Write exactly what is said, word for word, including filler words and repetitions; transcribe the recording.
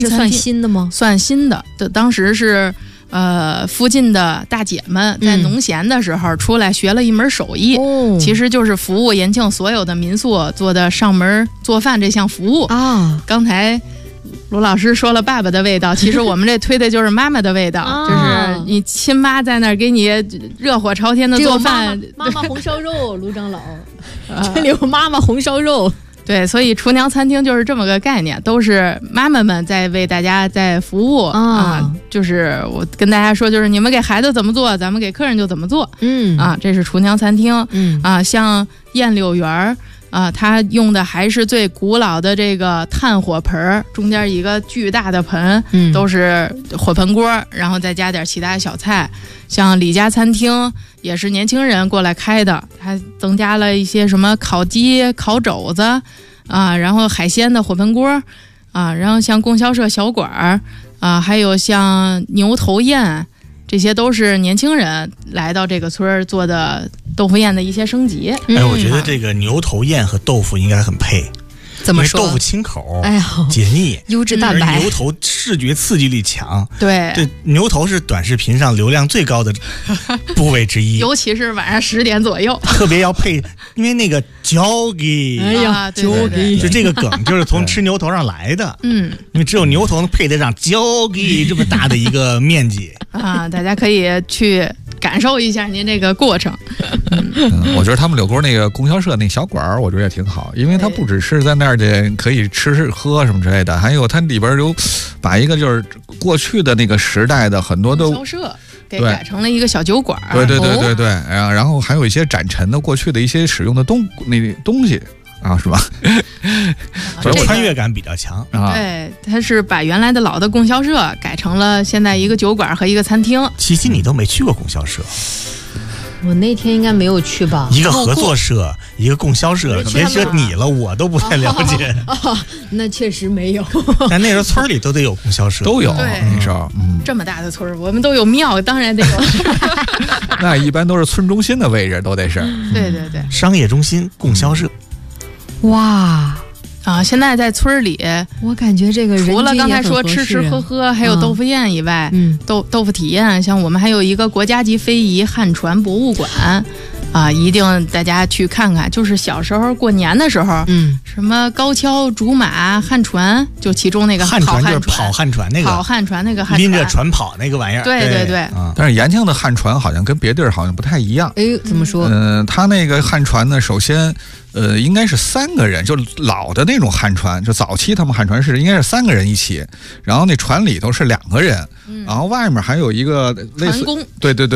这算新的吗？ 算新的，就当时是呃附近的大姐们在农闲的时候出来学了一门手艺， 嗯、 其实就是服务延庆所有的民宿做的上门做饭这项服务啊。 刚才卢老师说了爸爸的味道，其实我们这推的就是妈妈的味道，啊、就是你亲妈在那儿给你热火朝天的做饭。 妈妈红烧肉，卢长老，这里有妈妈红烧肉。 对，所以厨娘餐厅就是这么个概念，都是妈妈们在为大家在服务、哦、啊。就是我跟大家说，就是你们给孩子怎么做，咱们给客人就怎么做。 嗯啊，这是厨娘餐厅。 嗯啊，像燕柳园啊，它用的还是最古老的这个炭火盆，中间一个巨大的盆， 嗯、 都是火盆锅，然后再加点其他小菜。像李家餐厅也是年轻人过来开的，它增加了一些什么烤鸡、烤肘子啊，然后海鲜的火盆锅啊，然后像供销社小馆儿啊，还有像牛头宴，这些都是年轻人来到这个村儿做的豆腐宴的一些升级。 哎，我觉得这个牛头宴和豆腐应该很配。 怎么说？ 豆腐清口， 哎呀， 解腻， 优质蛋白。 牛头视觉刺激力强， 对， 这牛头是短视频上流量最高的部位之一， 尤其是晚上十点左右， 特别要配，因为那个椒给， 哎呀， 椒给， 就这个梗就是从吃牛头上来的。 嗯， 因为只有牛头能配得上椒给这么大的一个面积啊，大家可以去感受一下您这个过程。 嗯，我觉得他们柳沟那个供销社那小馆儿，我觉得也挺好，因为它不只是在那儿的可以吃喝什么之类的，还有它里边有把一个就是过去的那个时代的很多的供销社给改成了一个小酒馆。 对对对对对，然然后还有一些展陈的过去的一些使用的东那东西。啊，是吧？ 所以穿越感比较强啊。 对，它是把原来的老的供销社改成了现在一个酒馆和一个餐厅。 琪琪，你都没去过供销社？ 我那天应该没有去吧？ 一个合作社，一个供销社，别说你了，我都不太了解。 哦哦哦、那确实没有。 但那时候村里都得有供销社， 都有那时候。嗯， 这么大的村儿，我们都有庙，当然得有。 那一般都是村中心的位置，都得是。 对对对， 商业中心供销社。 哇啊！现在在村里， 我感觉这个人除了刚才说吃吃喝喝，还有豆腐宴以外， 嗯， 豆豆腐体验，像我们还有一个国家级非遗汉传博物馆。啊，一定大家去看看。就是小时候过年的时候， 嗯， 什么高跷、竹马、汉船，就其中那个汉船就是跑汉船那个， 跑汉船那个汉船， 拎着船跑那个玩意儿。 对对对。 嗯，但是延庆的汉船好像跟别地儿好像不太一样。 哎，怎么说？ 嗯、呃，他那个汉船呢，首先，呃，应该是三个人，就老的那种汉船，就早期他们汉船是应该是三个人一起，然后那船里头是两个人， 嗯、 然后外面还有一个类似， 船工， 对对对。